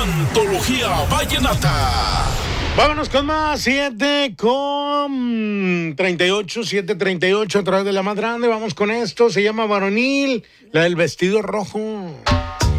Antología Vallenata. Vámonos con más, 7:38 a través de la más grande. Vamos con esto, se llama Varonil, la del vestido rojo.